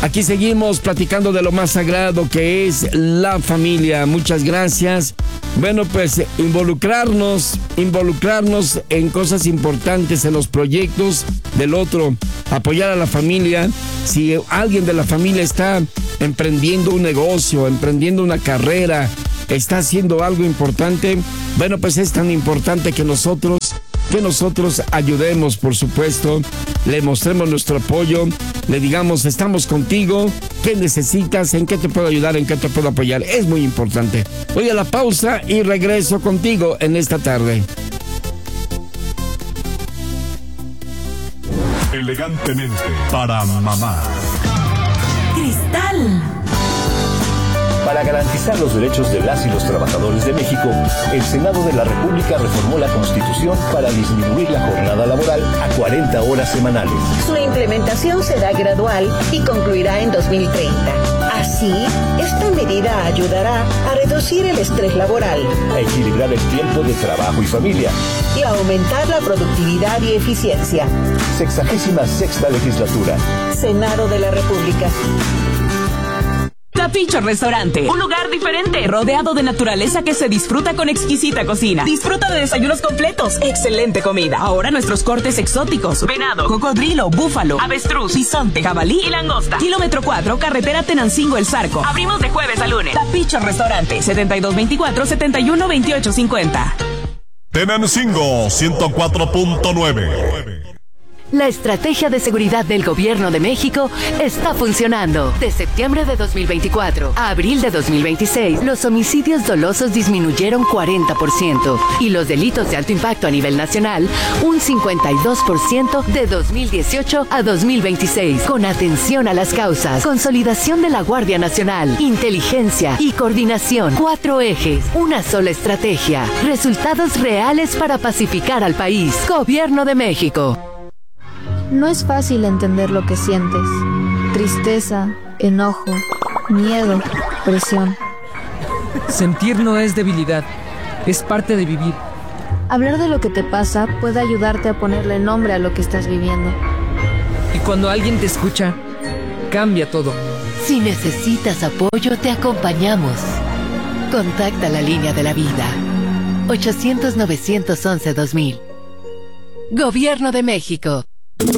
Aquí seguimos platicando de lo más sagrado que es la familia. Muchas gracias. Bueno, pues involucrarnos en cosas importantes, en los proyectos del otro, apoyar a la familia. Si alguien de la familia está emprendiendo un negocio, emprendiendo una carrera, está haciendo algo importante, bueno, pues es tan importante que nosotros ayudemos, por supuesto, le mostremos nuestro apoyo, le digamos, estamos contigo, ¿qué necesitas? ¿En qué te puedo ayudar? ¿En qué te puedo apoyar? Es muy importante. Voy a la pausa y regreso contigo en esta tarde. Elegantemente para mamá. Cristal. Para garantizar los derechos de las y los trabajadores de México, el Senado de la República reformó la Constitución para disminuir la jornada laboral a 40 horas semanales. Su implementación será gradual y concluirá en 2030. Así, esta medida ayudará a reducir el estrés laboral, a equilibrar el tiempo de trabajo y familia y a aumentar la productividad y eficiencia. 66ª legislatura. Senado de la República. Tapicho Restaurante, un lugar diferente, rodeado de naturaleza que se disfruta con exquisita cocina. Disfruta de desayunos completos, excelente comida. Ahora nuestros cortes exóticos: venado, cocodrilo, búfalo, avestruz, bisonte, jabalí y langosta. Kilómetro 4, carretera Tenancingo El Zarco. Abrimos de jueves a lunes. Tapicho Restaurante, 7224-712850. Tenancingo 104.9. La estrategia de seguridad del Gobierno de México está funcionando. De septiembre de 2024 a abril de 2026, los homicidios dolosos disminuyeron 40% y los delitos de alto impacto a nivel nacional un 52% de 2018 a 2026. Con atención a las causas, consolidación de la Guardia Nacional, inteligencia y coordinación. 4 ejes, una sola estrategia. Resultados reales para pacificar al país. Gobierno de México. No es fácil entender lo que sientes. Tristeza, enojo, miedo, presión. Sentir no es debilidad, es parte de vivir. Hablar de lo que te pasa puede ayudarte a ponerle nombre a lo que estás viviendo. Y cuando alguien te escucha, cambia todo. Si necesitas apoyo, te acompañamos. Contacta la línea de la vida. 800-911-2000. Gobierno de México.